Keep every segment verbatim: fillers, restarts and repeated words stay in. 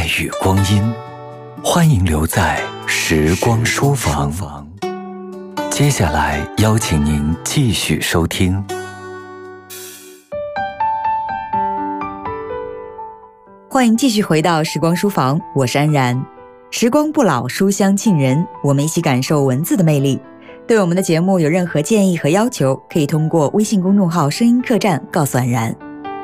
爱与光阴，欢迎留在时光书房。接下来邀请您继续收听。 欢迎继续回到时光书房，我是安然。时光不老，书香沁人，我们一起感受文字的魅力。对我们的节目有任何建议和要求，可以通过微信公众号声音客栈告诉安然。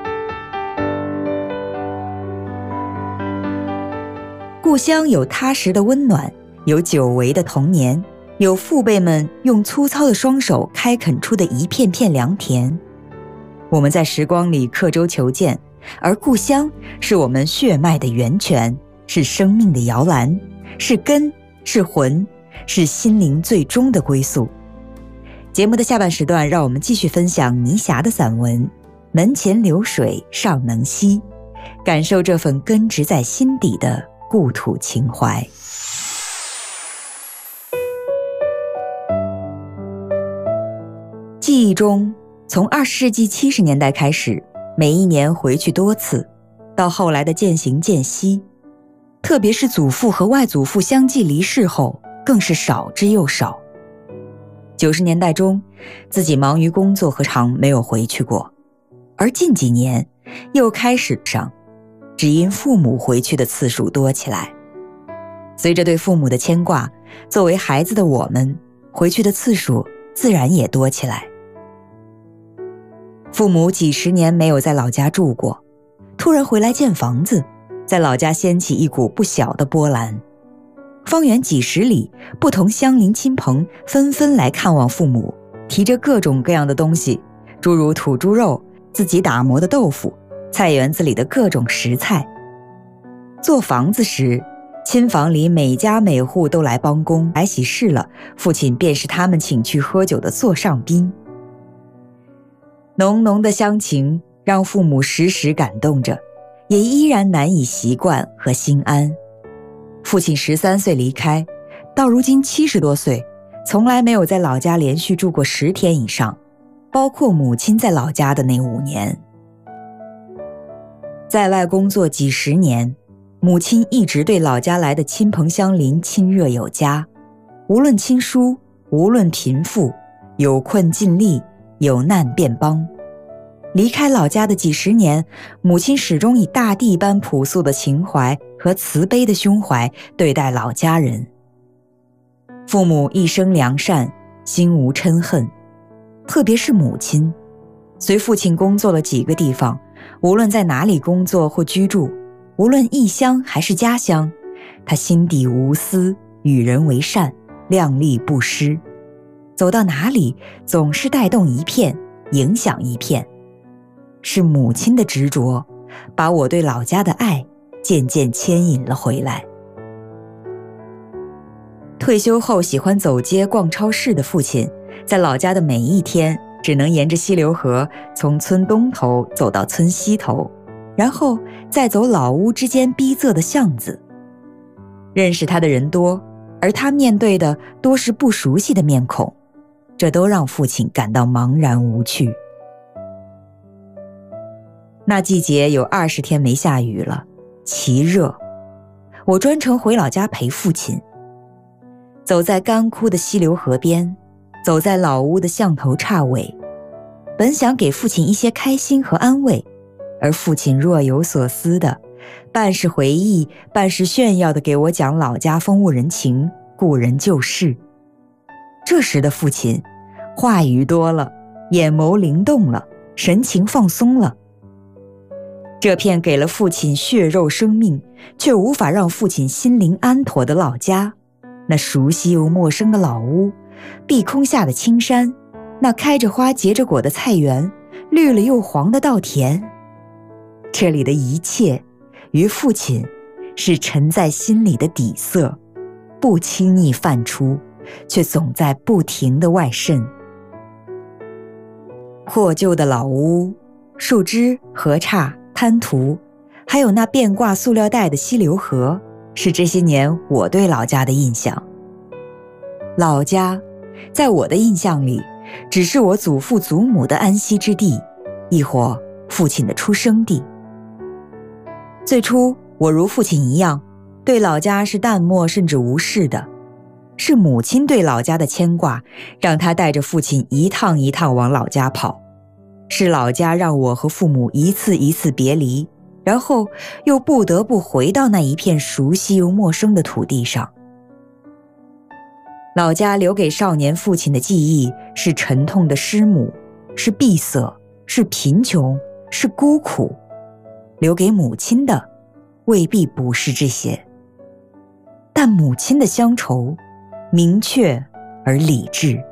故乡有踏实的温暖，有久违的童年，有父辈们用粗糙的双手开垦出的一片片良田。我们在时光里刻舟求剑，而故乡是我们血脉的源泉，是生命的摇篮，是根，是魂，是心灵最终的归宿。节目的下半时段，让我们继续分享倪霞的散文《门前流水尚能西》，感受这份根植在心底的故土情怀。记忆中，从二十世纪七十年代开始，每一年回去多次，到后来的渐行渐稀，特别是祖父和外祖父相继离世后，更是少之又少。九十年代中，自己忙于工作和常没有回去过，而近几年又开始上，只因父母回去的次数多起来。随着对父母的牵挂，作为孩子的我们，回去的次数自然也多起来。父母几十年没有在老家住过，突然回来建房子，在老家掀起一股不小的波澜。方圆几十里，不同乡邻亲朋纷纷来看望父母，提着各种各样的东西，诸如土猪肉、自己打磨的豆腐、菜园子里的各种食材。做房子时，亲房里每家每户都来帮工，来喜事了，父亲便是他们请去喝酒的座上宾。浓浓的乡情让父母时时感动着，也依然难以习惯和心安。父亲十三岁离开，到如今七十多岁，从来没有在老家连续住过十天以上，包括母亲在老家的那五年。在外工作几十年，母亲一直对老家来的亲朋乡邻亲热有加，无论亲疏，无论贫富，有困尽力，有难便帮。离开老家的几十年，母亲始终以大地般朴素的情怀和慈悲的胸怀对待老家人。父母一生良善，心无嗔恨，特别是母亲，随父亲工作了几个地方，无论在哪里工作或居住，无论异乡还是家乡，她心底无私，与人为善，量力不施，走到哪里总是带动一片，影响一片。是母亲的执着，把我对老家的爱渐渐牵引了回来。退休后喜欢走街逛超市的父亲，在老家的每一天只能沿着溪流河从村东头走到村西头，然后再走老屋之间逼仄的巷子。认识他的人多，而他面对的多是不熟悉的面孔，这都让父亲感到茫然无趣。那季节有二十天没下雨了，奇热。我专程回老家陪父亲，走在干枯的溪流河边，走在老屋的巷头岔尾，本想给父亲一些开心和安慰，而父亲若有所思的，半是回忆，半是炫耀的给我讲老家风物人情，故人旧事。这时的父亲话语多了，眼眸灵动了，神情放松了。这片给了父亲血肉生命，却无法让父亲心灵安妥的老家，那熟悉又陌生的老屋，碧空下的青山，那开着花结着果的菜园，绿了又黄的稻田，这里的一切于父亲是沉在心里的底色，不轻易泛出，却总在不停地外渗。破旧的老屋，树枝、河岔、滩涂，还有那遍挂塑料袋的溪流河，是这些年我对老家的印象。老家在我的印象里，只是我祖父祖母的安息之地，亦或父亲的出生地。最初我如父亲一样，对老家是淡漠甚至无视的。是母亲对老家的牵挂，让她带着父亲一趟一趟往老家跑。是老家让我和父母一次一次别离，然后又不得不回到那一片熟悉又陌生的土地上。老家留给少年父亲的记忆是沉痛的师母，是闭塞，是贫穷，是孤苦。留给母亲的未必不是这些，但母亲的乡愁明确而理智。